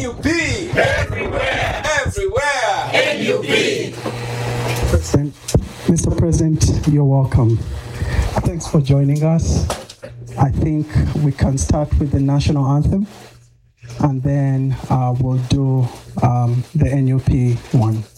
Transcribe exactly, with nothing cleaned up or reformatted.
U P! Everywhere! Everywhere! N U P! President, Mister President, you're welcome. Thanks for joining us. I think we can start with the national anthem, and then uh, we'll do um, the N U P one.